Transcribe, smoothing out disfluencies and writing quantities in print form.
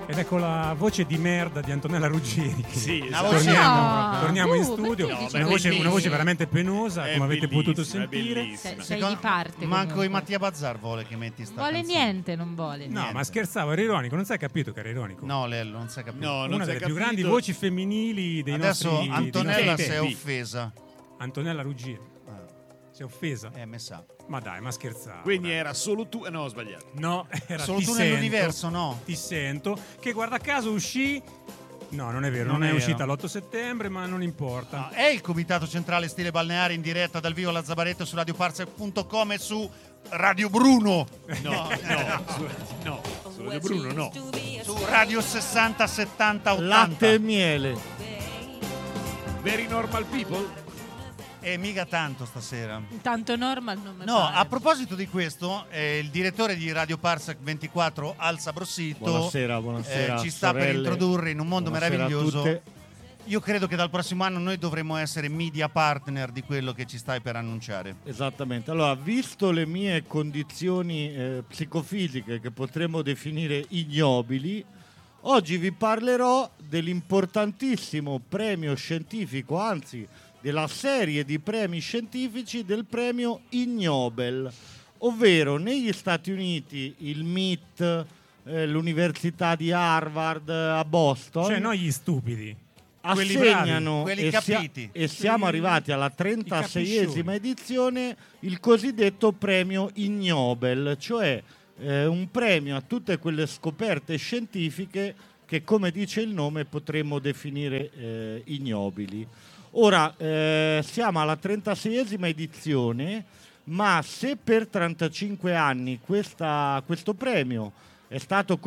ed è con la voce di merda di Antonella Ruggeri che Sì, torniamo in studio. perché Una voce veramente penosa, È come avete potuto bellissima, è sentire. bellissima. Sei di parte. Manco comunque. i Mattia Bazzar vuole che metti sta Vuole canzone. niente, non vuole. No, Niente. ma scherzavo, era ironico, non sai capito che era ironico? No, Lello, non si è capito. No, non Una si è delle più capito. grandi voci femminili dei Adesso nostri Antonella dei nostri si è tempi. offesa. Antonella Ruggeri si è offesa? Me sa. Ma dai, ma scherzavo. Quindi dai. era solo tu. No, ho sbagliato. No, era Solo Ti tu sento, nell'universo, no? Ti sento, che guarda caso uscì. No, non è vero, Non non è è vero. uscita l'8 settembre, ma non importa. No, è il Comitato Centrale Stile Balneare in diretta dal vivo alla Zabaretto su radioparsec.com e su Radio Bruno. No, su Radio Bruno no. Su Radio 60 70 80. Latte e miele. Very Normal People. E mica tanto stasera. Tanto normal non mi No, pare. a proposito di questo, il direttore di Radio Parsec 24 Al Sabrosito Buonasera, ci sta per sorelle. introdurre in un mondo Buonasera a meraviglioso. tutte. Io credo che dal prossimo anno noi dovremo essere media partner di quello che ci stai per annunciare. Esattamente. Allora, visto le mie condizioni psicofisiche che potremmo definire ignobili, oggi vi parlerò dell'importantissimo premio scientifico, anzi della serie di premi scientifici del premio Ig Nobel, ovvero negli Stati Uniti il MIT, l'Università di Harvard a Boston. Cioè noi gli stupidi. Assegnano quelli capiti. e siamo arrivati alla 36esima edizione il cosiddetto premio Ig Nobel, cioè un premio a tutte quelle scoperte scientifiche che, come dice il nome, potremmo definire ignobili. Ora siamo alla 36esima edizione, ma se per 35 anni questo premio è stato